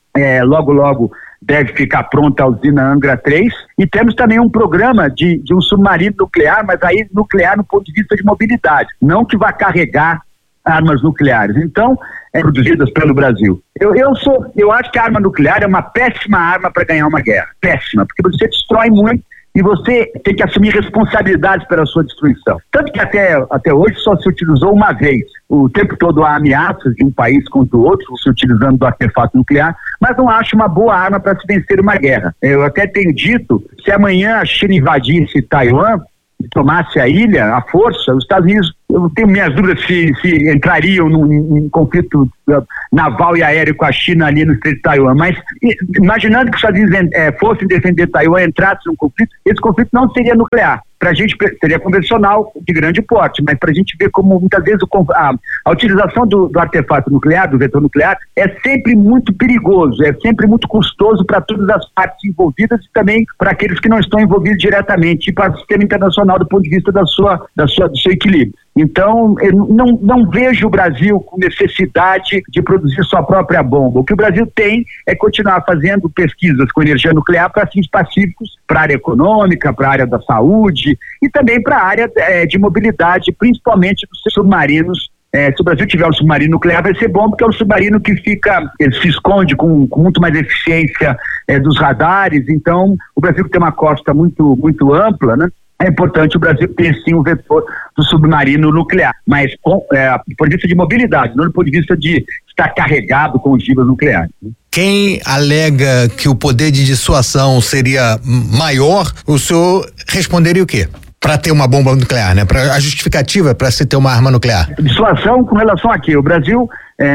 logo deve ficar pronta a usina Angra 3, e temos também um programa de um submarino nuclear, mas aí nuclear no ponto de vista de mobilidade, não que vá carregar armas nucleares. Então, produzidas pelo Brasil. Eu acho que a arma nuclear é uma péssima arma para ganhar uma guerra. Péssima, porque você destrói muito e você tem que assumir responsabilidades pela sua destruição. Tanto que até hoje só se utilizou uma vez. O tempo todo há ameaças de um país contra o outro, se utilizando do artefato nuclear, mas não acho uma boa arma para se vencer uma guerra. Eu até tenho dito, se amanhã a China invadisse Taiwan e tomasse a ilha, à força, os Estados Unidos, eu tenho minhas dúvidas se entrariam num conflito naval e aéreo com a China ali no Estreito de Taiwan, mas imaginando que os Estados Unidos fossem defender Taiwan, entrassem num conflito, esse conflito não seria nuclear. Pra gente seria convencional de grande porte, mas pra gente ver como muitas vezes a utilização do artefato nuclear, do vetor nuclear, é sempre muito perigoso, é sempre muito custoso para todas as partes envolvidas e também para aqueles que não estão envolvidos diretamente e para o sistema internacional do ponto de vista do seu equilíbrio. Então, eu não vejo o Brasil com necessidade de produzir sua própria bomba. O que o Brasil tem é continuar fazendo pesquisas com energia nuclear para fins pacíficos, para a área econômica, para a área da saúde e também para a área de mobilidade, principalmente dos submarinos. Se o Brasil tiver um submarino nuclear vai ser bom, porque é um submarino que ele se esconde com muito mais eficiência dos radares. Então, o Brasil que tem uma costa muito, muito ampla, né? É importante o Brasil ter sim um vetor do submarino nuclear, mas do ponto de vista de mobilidade, não do ponto de vista de estar carregado com ogivas nucleares. Quem alega que o poder de dissuasão seria maior, o senhor responderia o quê? Para ter uma bomba nuclear, né? A justificativa para se ter uma arma nuclear. Dissuasão com relação a quê? O Brasil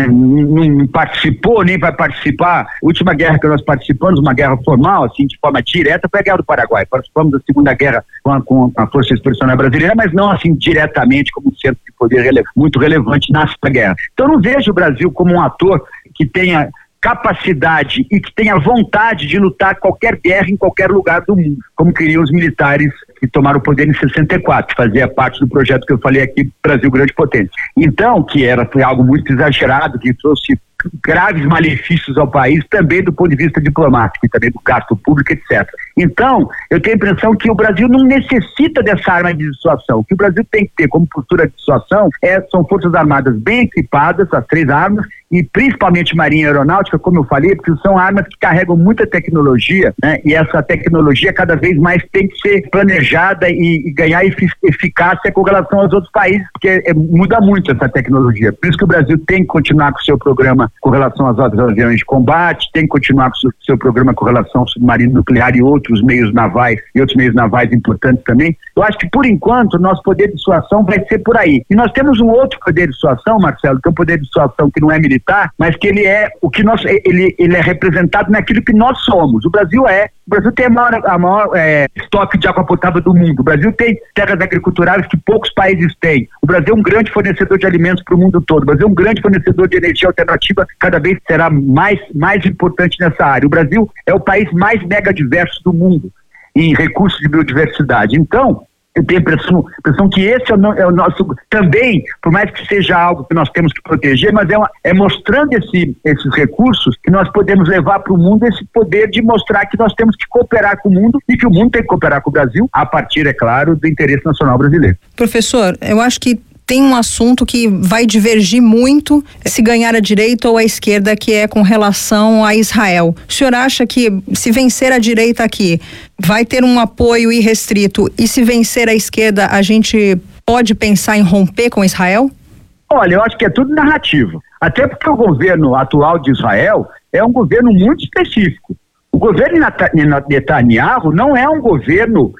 não participou, nem vai participar. A última guerra que nós participamos, uma guerra formal, assim, de forma direta, foi a Guerra do Paraguai. Participamos da Segunda Guerra com a Força Expedicionária Brasileira, mas não assim diretamente como um centro de poder muito relevante nessa guerra. Então não vejo o Brasil como um ator que tenha capacidade e que tenha vontade de lutar qualquer guerra em qualquer lugar do mundo, como queriam os militares que tomaram o poder em 64, fazia parte do projeto que eu falei aqui, Brasil Grande Potência. Então, foi algo muito exagerado, que trouxe graves malefícios ao país, também do ponto de vista diplomático, e também do gasto público, etc. Então, eu tenho a impressão que o Brasil não necessita dessa arma de dissuasão. O que o Brasil tem que ter como postura de dissuasão são forças armadas bem equipadas, as 3 armas, e principalmente marinha e aeronáutica, como eu falei, porque são armas que carregam muita tecnologia, né? E essa tecnologia cada vez mais tem que ser planejada e ganhar eficácia com relação aos outros países, porque muda muito essa tecnologia. Por isso que o Brasil tem que continuar com o seu programa com relação aos aviões de combate, tem que continuar com o seu programa com relação ao submarino nuclear e outros meios navais importantes também. Eu acho que, por enquanto, o nosso poder de dissuasão vai ser por aí. E nós temos um outro poder de dissuasão, Marcelo, que é um poder de dissuasão que não é militar, mas que ele é representado naquilo que nós somos. O Brasil tem a maior estoque de água potável do mundo. O Brasil tem terras agriculturais que poucos países têm. O Brasil é um grande fornecedor de alimentos para o mundo todo. O Brasil é um grande fornecedor de energia alternativa, cada vez será mais importante nessa área. O Brasil é o país mais megadiverso do mundo em recursos de biodiversidade. Então, eu tenho a impressão que esse é o nosso, também, por mais que seja algo que nós temos que proteger, mas é mostrando esses recursos que nós podemos levar para o mundo esse poder de mostrar que nós temos que cooperar com o mundo e que o mundo tem que cooperar com o Brasil, a partir, é claro, do interesse nacional brasileiro. Professor, eu acho que tem um assunto que vai divergir muito se ganhar a direita ou a esquerda, que é com relação a Israel. O senhor acha que se vencer a direita aqui, vai ter um apoio irrestrito, e se vencer a esquerda, a gente pode pensar em romper com Israel? Olha, eu acho que é tudo narrativo. Até porque o governo atual de Israel é um governo muito específico. O governo Netanyahu não é um governo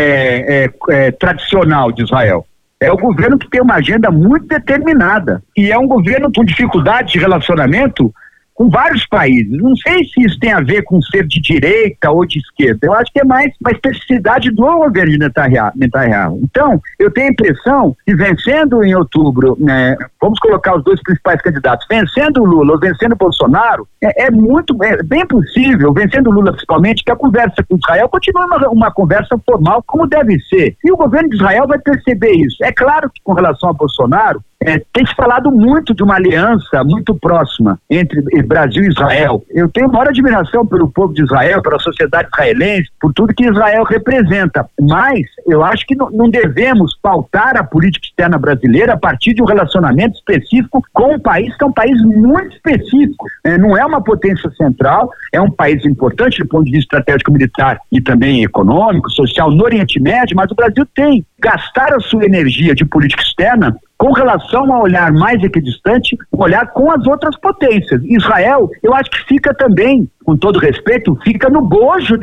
tradicional de Israel. É o governo que tem uma agenda muito determinada e é um governo com dificuldade de relacionamento com vários países. Não sei se isso tem a ver com ser de direita ou de esquerda. Eu acho que é mais uma especificidade do governo de Netanyahu. Então, eu tenho a impressão que vencendo em outubro, vamos colocar os 2 principais candidatos, vencendo o Lula ou vencendo o Bolsonaro, é bem possível, vencendo o Lula principalmente, que a conversa com Israel continue uma conversa formal como deve ser. E o governo de Israel vai perceber isso. É claro que com relação a Bolsonaro, Tem se falado muito de uma aliança muito próxima entre Brasil e Israel. Eu tenho maior admiração pelo povo de Israel, pela sociedade israelense, por tudo que Israel representa, mas eu acho que não devemos pautar a política externa brasileira a partir de um relacionamento específico com um país que é um país muito específico. Não é uma potência central, é um país importante do ponto de vista estratégico militar e também econômico, social no Oriente Médio, mas o Brasil tem que gastar a sua energia de política externa com relação a olhar mais equidistante, olhar com as outras potências. Israel, eu acho que fica também, com todo respeito, fica no bojo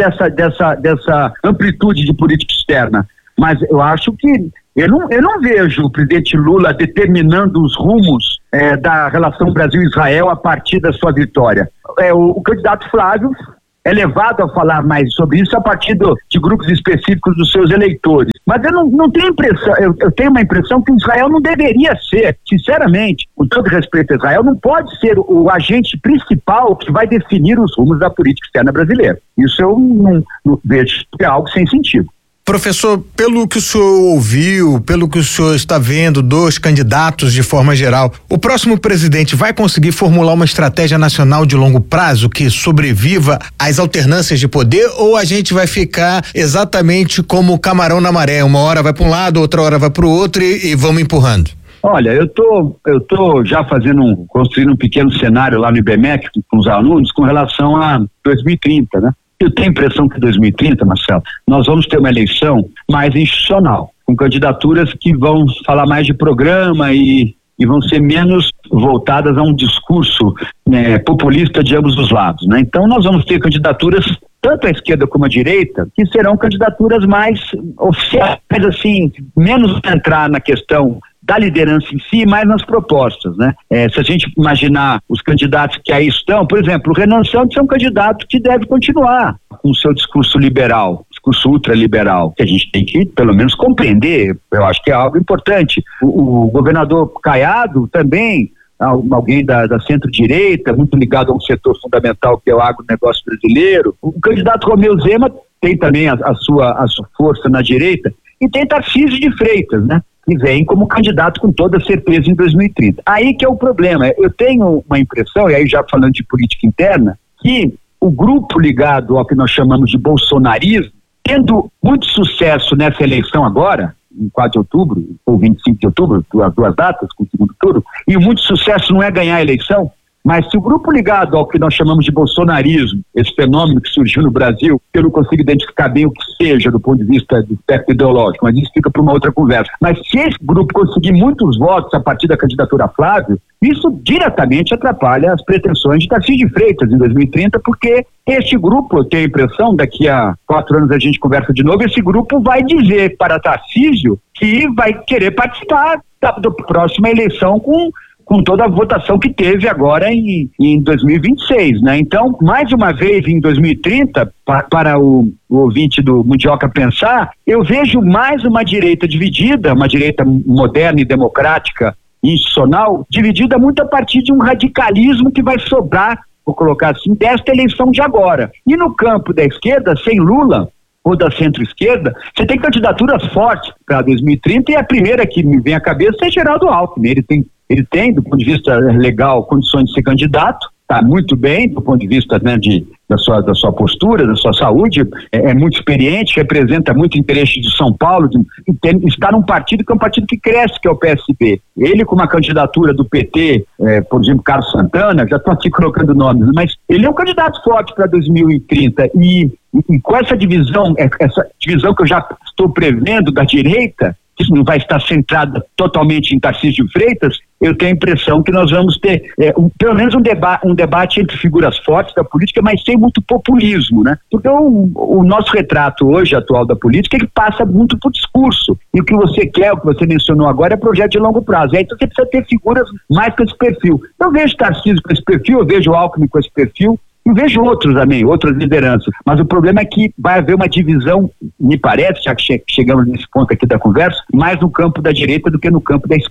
dessa amplitude de política externa. Mas eu acho que eu não vejo o presidente Lula determinando os rumos da relação Brasil-Israel a partir da sua vitória. O candidato Flávio é levado a falar mais sobre isso a partir de grupos específicos dos seus eleitores. Mas eu não tenho impressão, eu tenho uma impressão que Israel não deveria ser, sinceramente, com todo respeito a Israel, não pode ser o agente principal que vai definir os rumos da política externa brasileira. Isso eu não vejo que é algo sem sentido. Professor, pelo que o senhor ouviu, pelo que o senhor está vendo dos candidatos de forma geral, o próximo presidente vai conseguir formular uma estratégia nacional de longo prazo que sobreviva às alternâncias de poder, ou a gente vai ficar exatamente como o camarão na maré, uma hora vai para um lado, outra hora vai para o outro e vamos empurrando? Olha, eu tô já construindo um pequeno cenário lá no IBMEC com os alunos com relação a 2030, né? Eu tenho a impressão que em 2030, Marcelo, nós vamos ter uma eleição mais institucional, com candidaturas que vão falar mais de programa e vão ser menos voltadas a um discurso populista de ambos os lados, né? Então nós vamos ter candidaturas, tanto à esquerda como à direita, que serão candidaturas mais oficiais, assim, menos entrar na questão da liderança em si, mais nas propostas, né? Se a gente imaginar os candidatos que aí estão, por exemplo, o Renan Santos é um candidato que deve continuar com o seu discurso liberal, discurso ultraliberal, que a gente tem que, pelo menos, compreender. Eu acho que é algo importante. O governador Caiado também, alguém da centro-direita, muito ligado a um setor fundamental que é o agronegócio brasileiro. O candidato Romeu Zema tem também a sua força na direita, e tem Tarcísio de Freitas, né? Que vem como candidato com toda certeza em 2030. Aí que é o problema. Eu tenho uma impressão, e aí já falando de política interna, que o grupo ligado ao que nós chamamos de bolsonarismo, tendo muito sucesso nessa eleição agora, em 4 de outubro, ou 25 de outubro, as duas datas, com o segundo turno, e muito sucesso não é ganhar a eleição, mas se o grupo ligado ao que nós chamamos de bolsonarismo, esse fenômeno que surgiu no Brasil, eu não consigo identificar bem o que seja do ponto de vista do espectro ideológico, mas isso fica para uma outra conversa. Mas se esse grupo conseguir muitos votos a partir da candidatura Flávio, isso diretamente atrapalha as pretensões de Tarcísio de Freitas em 2030, porque este grupo, eu tenho a impressão, daqui a 4 anos a gente conversa de novo, esse grupo vai dizer para Tarcísio que vai querer participar da próxima eleição com toda a votação que teve agora em 2026, né? Então, mais uma vez, em 2030, para o ouvinte do Mundioca pensar, eu vejo mais uma direita dividida, uma direita moderna e democrática e institucional, dividida muito a partir de um radicalismo que vai sobrar, vou colocar assim, desta eleição de agora. E no campo da esquerda, sem Lula, ou da centro-esquerda, você tem candidaturas fortes para 2030, e a primeira que me vem à cabeça é Geraldo Alckmin. Ele tem, do ponto de vista legal, condições de ser candidato, está muito bem, do ponto de vista, né, da sua postura, da sua saúde, é muito experiente, representa muito interesse de São Paulo, está num partido que é um partido que cresce, que é o PSB. Ele, com uma candidatura do PT, por exemplo, Carlos Santana, já estou aqui colocando nomes, mas ele é um candidato forte para 2030, e com essa divisão que eu já estou prevendo da direita, que não vai estar centrada totalmente em Tarcísio de Freitas, eu tenho a impressão que nós vamos ter pelo menos um debate entre figuras fortes da política, mas sem muito populismo, né? Porque o nosso retrato hoje atual da política, ele passa muito por discurso, e o que você quer, o que você mencionou agora, é projeto de longo prazo. Então você precisa ter figuras mais com esse perfil. Eu vejo Tarcísio com esse perfil, eu vejo Alckmin com esse perfil, e vejo outros também, outras lideranças, mas o problema é que vai haver uma divisão, me parece, já que chegamos nesse ponto aqui da conversa, mais no campo da direita do que no campo da esquerda.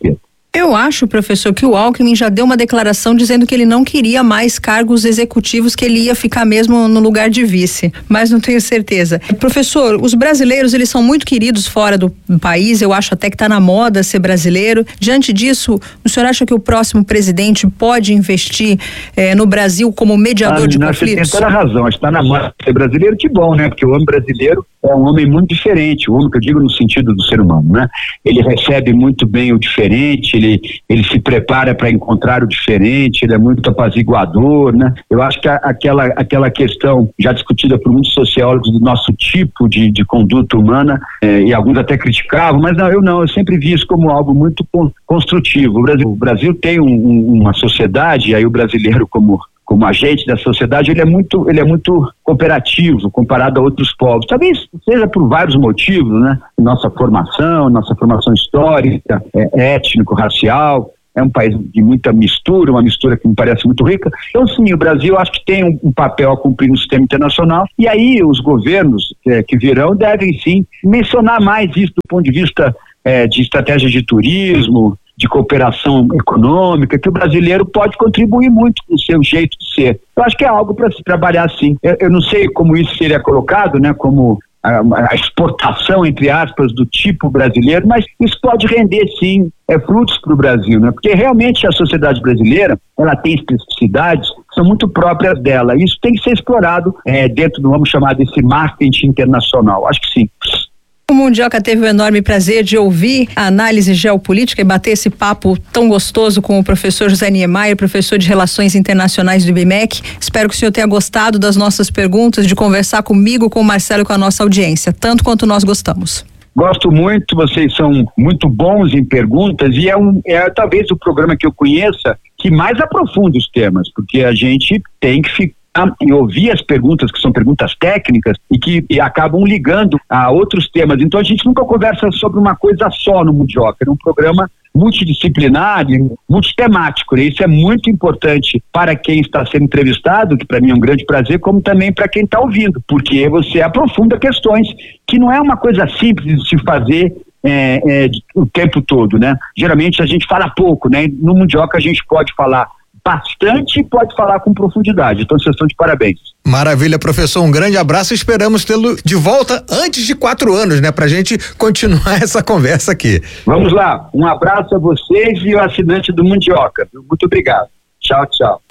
Eu acho, professor, que o Alckmin já deu uma declaração dizendo que ele não queria mais cargos executivos, que ele ia ficar mesmo no lugar de vice, mas não tenho certeza. Professor, os brasileiros, eles são muito queridos fora do país, eu acho até que está na moda ser brasileiro. Diante disso, o senhor acha que o próximo presidente pode investir no Brasil como mediador de conflitos? Você tem toda a razão, está na moda ser brasileiro, que bom, né? Porque o homem brasileiro é um homem muito diferente, o homem que eu digo no sentido do ser humano, né? Ele recebe muito bem o diferente, ele se prepara para encontrar o diferente, ele é muito apaziguador, né? Eu acho que aquela questão já discutida por muitos sociólogos do nosso tipo de conduta humana, e alguns até criticavam, mas eu sempre vi isso como algo muito construtivo. O Brasil tem uma sociedade, aí o brasileiro como agente da sociedade, ele é muito cooperativo comparado a outros povos. Talvez seja por vários motivos, né? Nossa formação histórica, étnico-racial, é um país de muita mistura, uma mistura que me parece muito rica. Então, sim, o Brasil acho que tem um papel a cumprir no sistema internacional, e aí os governos que virão devem, sim, mencionar mais isso do ponto de vista de estratégia de turismo, de cooperação econômica, que o brasileiro pode contribuir muito com o seu jeito de ser. Eu acho que é algo para se trabalhar, sim. Eu não sei como isso seria colocado, né, como a exportação, entre aspas, do tipo brasileiro, mas isso pode render, sim, frutos para o Brasil, né? Porque realmente a sociedade brasileira, ela tem especificidades que são muito próprias dela. Isso tem que ser explorado dentro do, vamos chamar desse marketing internacional. Acho que sim. O Mundioca teve o enorme prazer de ouvir a análise geopolítica e bater esse papo tão gostoso com o professor José Niemeyer, professor de Relações Internacionais do IBMEC. Espero que o senhor tenha gostado das nossas perguntas, de conversar comigo, com o Marcelo e com a nossa audiência, tanto quanto nós gostamos. Gosto muito, vocês são muito bons em perguntas e é talvez o programa que eu conheça que mais aprofunda os temas, porque a gente tem que ficar e ouvir as perguntas, que são perguntas técnicas e que acabam ligando a outros temas. Então a gente nunca conversa sobre uma coisa só no Mundioca, é um programa multidisciplinar, multitemático, né? Isso é muito importante para quem está sendo entrevistado, que para mim é um grande prazer, como também para quem está ouvindo, porque você aprofunda questões que não é uma coisa simples de se fazer o tempo todo, né? Geralmente a gente fala pouco, né? No Mundioca a gente pode falar bastante e pode falar com profundidade. Então vocês estão de parabéns. Maravilha, professor, um grande abraço, esperamos tê-lo de volta antes de 4 anos, né? Pra gente continuar essa conversa aqui. Vamos lá, um abraço a vocês e o assinante do Mundioca. Muito obrigado. Tchau, tchau.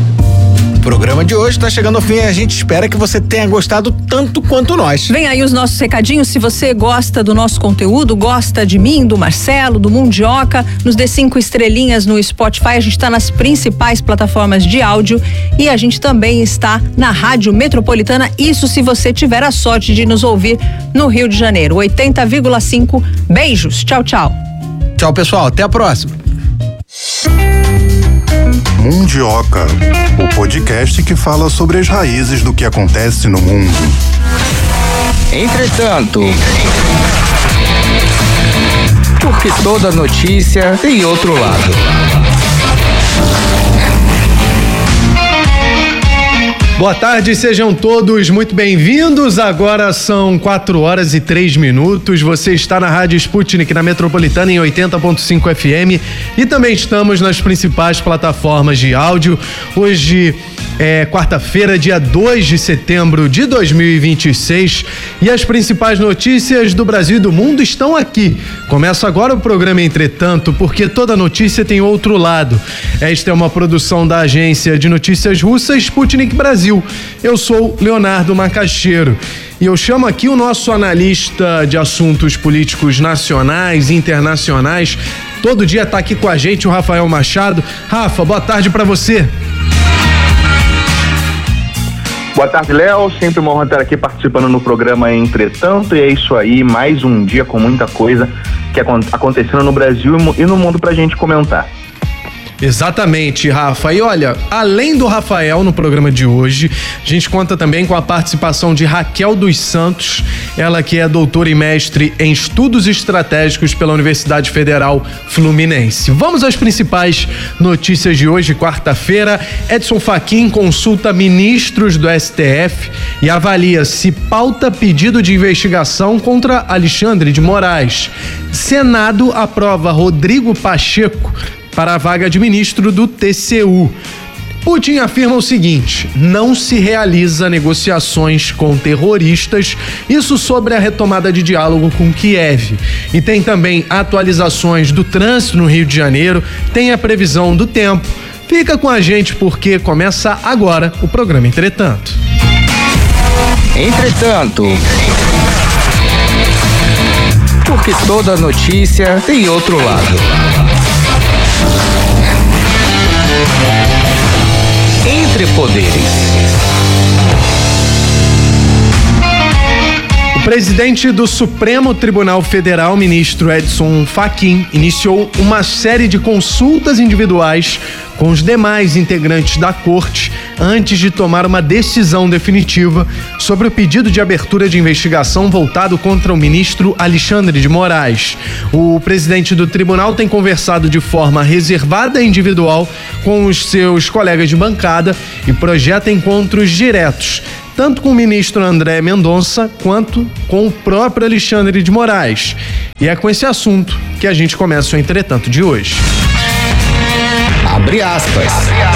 O programa de hoje está chegando ao fim e a gente espera que você tenha gostado tanto quanto nós. Vem aí os nossos recadinhos. Se você gosta do nosso conteúdo, gosta de mim, do Marcelo, do Mundioca, nos dê 5 estrelinhas no Spotify. A gente está nas principais plataformas de áudio e a gente também está na Rádio Metropolitana. Isso se você tiver a sorte de nos ouvir no Rio de Janeiro. 80,5. Beijos. Tchau, tchau. Tchau, pessoal. Até a próxima. Mundioca, o podcast que fala sobre as raízes do que acontece no mundo. Entretanto, porque toda notícia tem outro lado. Boa tarde, sejam todos muito bem-vindos. Agora são 4h03. Você está na Rádio Sputnik, na Metropolitana, em 80.5 FM. E também estamos nas principais plataformas de áudio. Hoje é quarta-feira, dia 2 de setembro de 2026. E as principais notícias do Brasil e do mundo estão aqui. Começa agora o programa Entretanto, porque toda notícia tem outro lado. Esta é uma produção da agência de notícias russa Sputnik Brasil. Eu sou Leonardo Macaxeiro e eu chamo aqui o nosso analista de assuntos políticos nacionais e internacionais. Todo dia tá aqui com a gente o Rafael Machado. Rafa, boa tarde para você. Boa tarde, Léo. Sempre uma honra estar aqui participando no programa Entretanto. E é isso aí, mais um dia com muita coisa que acontecendo no Brasil e no mundo pra gente comentar. Exatamente, Rafa. E olha, além do Rafael no programa de hoje, a gente conta também com a participação de Raquel dos Santos, ela que é doutora e mestre em estudos estratégicos pela Universidade Federal Fluminense. Vamos às principais notícias de hoje, quarta-feira. Edson Fachin consulta ministros do STF e avalia se pauta pedido de investigação contra Alexandre de Moraes. Senado aprova Rodrigo Pacheco para a vaga de ministro do TCU. Putin afirma o seguinte: não se realiza negociações com terroristas, isso sobre a retomada de diálogo com Kiev. E tem também atualizações do trânsito no Rio de Janeiro, tem a previsão do tempo. Fica com a gente porque começa agora o programa Entretanto. Entretanto, porque toda notícia tem outro lado. Entre Poderes. O presidente do Supremo Tribunal Federal, ministro Edson Fachin, iniciou uma série de consultas individuais com os demais integrantes da corte antes de tomar uma decisão definitiva sobre o pedido de abertura de investigação voltado contra o ministro Alexandre de Moraes. O presidente do tribunal tem conversado de forma reservada e individual com os seus colegas de bancada e projeta encontros diretos, tanto com o ministro André Mendonça quanto com o próprio Alexandre de Moraes. E é com esse assunto que a gente começa o Entretanto de hoje. Abre aspas.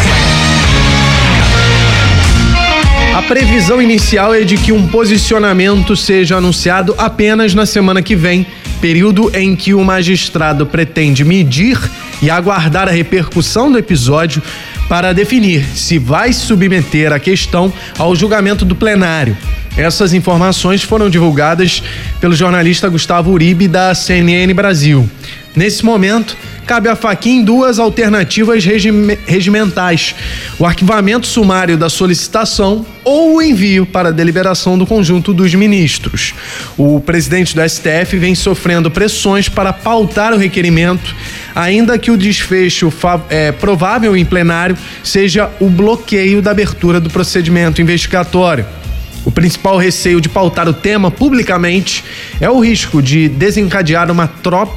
A previsão inicial é de que um posicionamento seja anunciado apenas na semana que vem, período em que o magistrado pretende medir e aguardar a repercussão do episódio para definir se vai submeter a questão ao julgamento do plenário. Essas informações foram divulgadas pelo jornalista Gustavo Uribe, da CNN Brasil. Nesse momento, cabe a Fachin duas alternativas regimentais: o arquivamento sumário da solicitação ou o envio para deliberação do conjunto dos ministros. O presidente do STF vem sofrendo pressões para pautar o requerimento, ainda que o desfecho provável em plenário seja o bloqueio da abertura do procedimento investigatório. O principal receio de pautar o tema publicamente é o risco de desencadear uma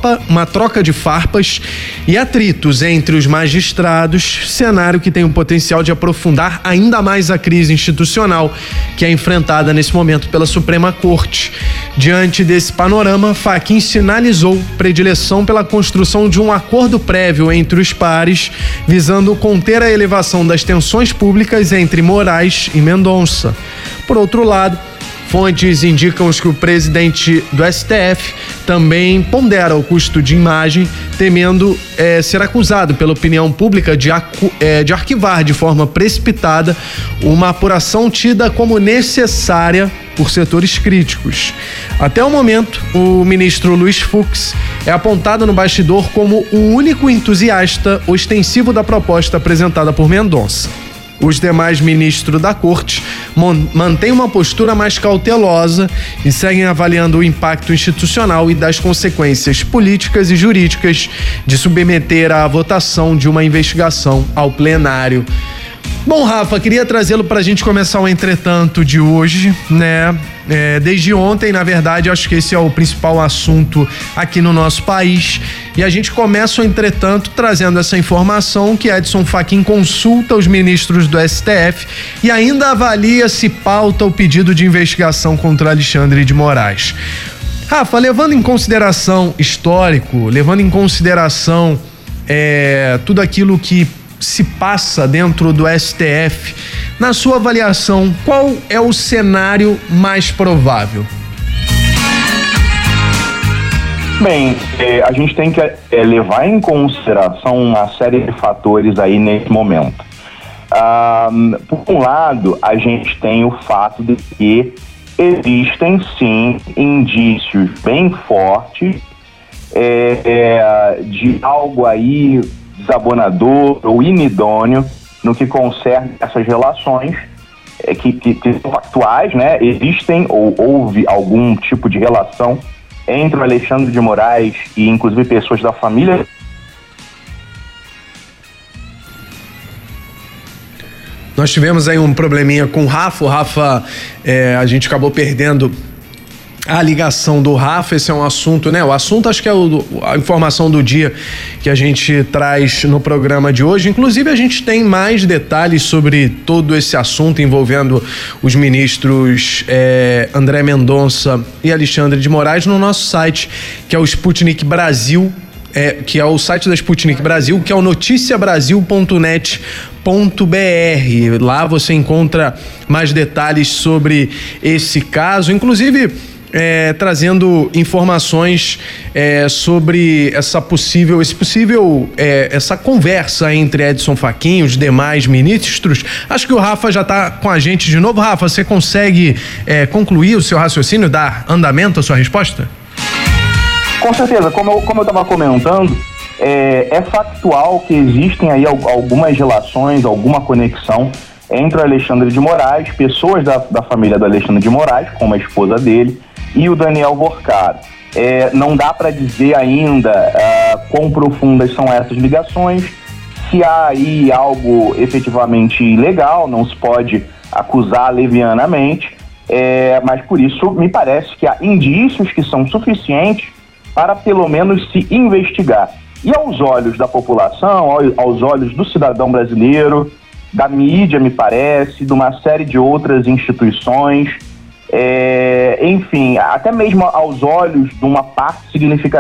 troca de farpas e atritos entre os magistrados, cenário que tem o potencial de aprofundar ainda mais a crise institucional que é enfrentada nesse momento pela Suprema Corte. Diante desse panorama, Fachin sinalizou predileção pela construção de um acordo prévio entre os pares, visando conter a elevação das tensões públicas entre Moraes e Mendonça. Por outro lado, fontes indicam que o presidente do STF também pondera o custo de imagem, temendo ser acusado pela opinião pública de arquivar de forma precipitada uma apuração tida como necessária por setores críticos. Até o momento, o ministro Luiz Fux é apontado no bastidor como o único entusiasta ostensivo da proposta apresentada por Mendonça. Os demais ministros da corte mantêm uma postura mais cautelosa e seguem avaliando o impacto institucional e das consequências políticas e jurídicas de submeter à votação de uma investigação ao plenário. Bom, Rafa, queria trazê-lo para a gente começar o Entretanto de hoje, né? Desde ontem, na verdade, acho que esse é o principal assunto aqui no nosso país. E a gente começa o Entretanto trazendo essa informação que Edson Fachin consulta os ministros do STF e ainda avalia se pauta o pedido de investigação contra Alexandre de Moraes. Rafa, levando em consideração histórico, levando em consideração tudo aquilo que se passa dentro do STF, na sua avaliação, qual é o cenário mais provável? Bem, a gente tem que levar em consideração uma série de fatores aí nesse momento. Por um lado, a gente tem o fato de que existem sim indícios bem fortes de algo aí desabonador ou inidôneo no que concerne essas relações que são factuais, né? Existem ou houve algum tipo de relação entre o Alexandre de Moraes e inclusive pessoas da família Nós tivemos aí um probleminha com o Rafa, a gente acabou perdendo a ligação do Rafa. Esse é um assunto, né? O assunto acho que é a informação do dia que a gente traz no programa de hoje. Inclusive a gente tem mais detalhes sobre todo esse assunto envolvendo os ministros André Mendonça e Alexandre de Moraes no nosso site, que é o Sputnik Brasil, que é o site da Sputnik Brasil, que é o noticiabrasil.net.br. Lá você encontra mais detalhes sobre esse caso, inclusive trazendo informações sobre essa conversa entre Edson Fachin e os demais ministros. Acho que o Rafa já está com a gente de novo. Rafa, você consegue concluir o seu raciocínio, dar andamento à sua resposta? Com certeza, como eu estava comentando, é factual que existem aí algumas relações, alguma conexão entre o Alexandre de Moraes, pessoas da família do Alexandre de Moraes, como a esposa dele, e o Daniel Vorcaro. Não dá para dizer ainda quão profundas são essas ligações, se há aí algo efetivamente ilegal, não se pode acusar levianamente, mas por isso me parece que há indícios que são suficientes para pelo menos se investigar. E aos olhos da população, aos olhos do cidadão brasileiro, da mídia, me parece, de uma série de outras instituições, enfim, até mesmo aos olhos de uma parte significativa